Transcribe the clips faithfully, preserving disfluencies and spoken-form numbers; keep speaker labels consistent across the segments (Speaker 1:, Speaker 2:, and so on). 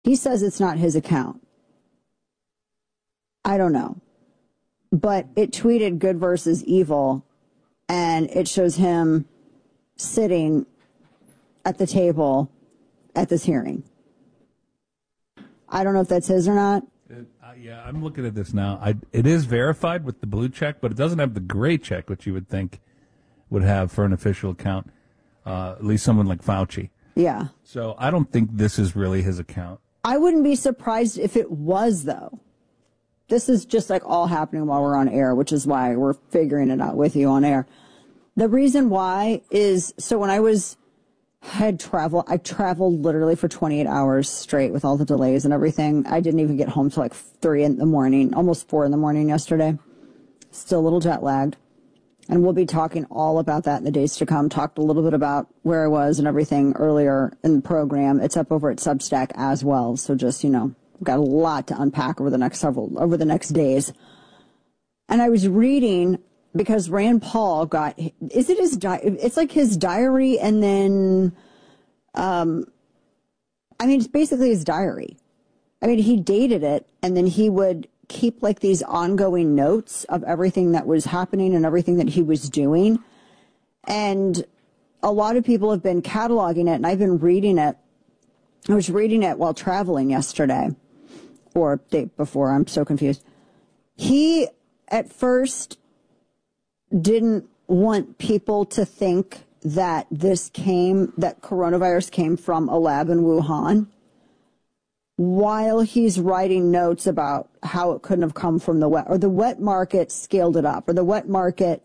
Speaker 1: He says it's not his account. I don't know. But it tweeted good versus evil, and it shows him sitting at the table at this hearing. I don't know if that's his or not.
Speaker 2: It, uh, yeah, I'm looking at this now. I, it is verified with the blue check, but it doesn't have the gray check, which you would think would have for an official account, uh, at least someone like Fauci.
Speaker 1: Yeah.
Speaker 2: So I don't think this is really his account.
Speaker 1: I wouldn't be surprised if it was, though. This is just like all happening while we're on air, which is why we're figuring it out with you on air. The reason why is, so when I was, had travel, I traveled literally for twenty-eight hours straight with all the delays and everything. I didn't even get home till like three in the morning, almost four in the morning yesterday. Still a little jet lagged. And we'll be talking all about that in the days to come. Talked a little bit about where I was and everything earlier in the program. It's up over at Substack as well. So just, you know, we've got a lot to unpack over the next several, over the next days. And I was reading, because Rand Paul got, is it his, di- it's like his diary and then, um, I mean, it's basically his diary. I mean, he dated it and then he would keep like these ongoing notes of everything that was happening and everything that he was doing. And a lot of people have been cataloging it, and I've been reading it. I was reading it while traveling yesterday or day before. I'm so confused. He at first didn't want people to think that this came, that coronavirus came from a lab in Wuhan, while he's writing notes about how it couldn't have come from the wet, or the wet market scaled it up, or the wet market,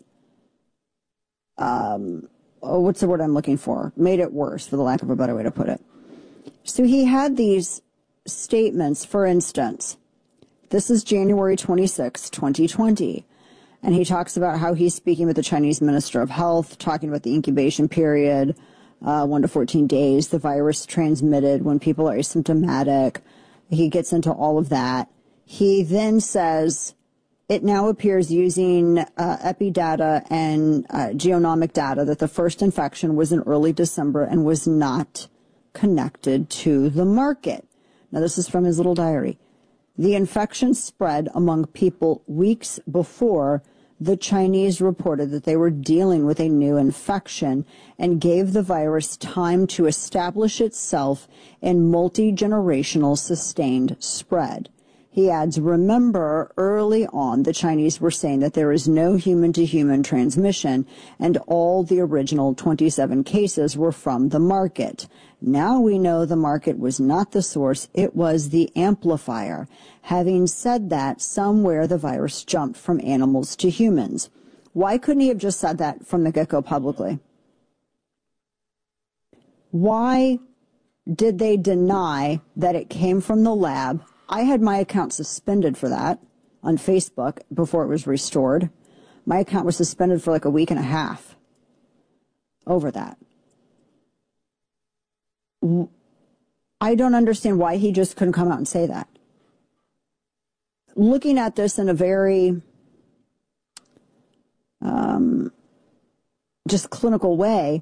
Speaker 1: um, oh, what's the word I'm looking for? Made it worse, for the lack of a better way to put it. So he had these statements, for instance, this is January twenty-sixth, twenty twenty. And he talks about how he's speaking with the Chinese Minister of Health, talking about the incubation period, uh, one to fourteen days, the virus transmitted when people are asymptomatic. He gets into all of that. He then says, it now appears using uh, epi data and uh, genomic data that the first infection was in early December and was not connected to the market. Now, this is from his little diary. The infection spread among people weeks before the Chinese reported that they were dealing with a new infection and gave the virus time to establish itself in multi-generational sustained spread. He adds, remember, early on, the Chinese were saying that there is no human-to-human transmission, and all the original twenty-seven cases were from the market. Now we know the market was not the source, it was the amplifier. Having said that, somewhere the virus jumped from animals to humans. Why couldn't he have just said that from the get-go publicly? Why did they deny that it came from the lab? I had my account suspended for that on Facebook before it was restored. My account was suspended for like a week and a half over that. I don't understand why he just couldn't come out and say that. Looking at this in a very um, just clinical way,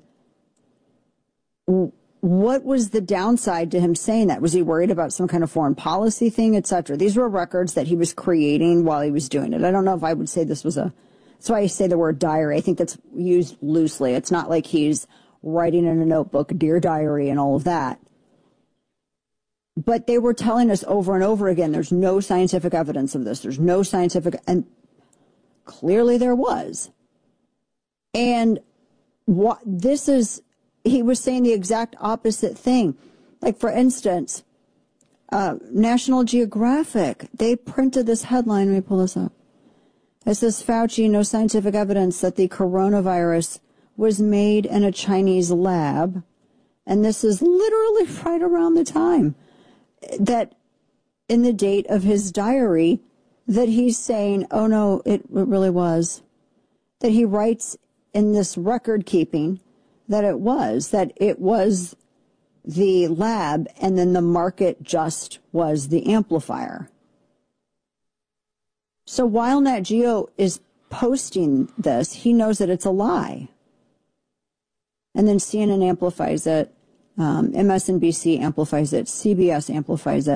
Speaker 1: what was the downside to him saying that? Was he worried about some kind of foreign policy thing, et cetera? These were records that he was creating while he was doing it. I don't know if I would say this was a, that's why I say the word diary. I think that's used loosely. It's not like he's writing in a notebook, Dear Diary, and all of that. But they were telling us over and over again, there's no scientific evidence of this. There's no scientific, and clearly there was. And what this is, he was saying the exact opposite thing. Like, for instance, uh, National Geographic, they printed this headline. Let me pull this up. It says, Fauci, no scientific evidence that the coronavirus was made in a Chinese lab. And this is literally right around the time that in the date of his diary that he's saying, oh, no, it, it really was. That he writes in this record keeping that it was, that it was the lab and then the market just was the amplifier. So while Nat Geo is posting this, he knows that it's a lie. And then C N N amplifies it, Um, M S N B C amplifies it. C B S amplifies it.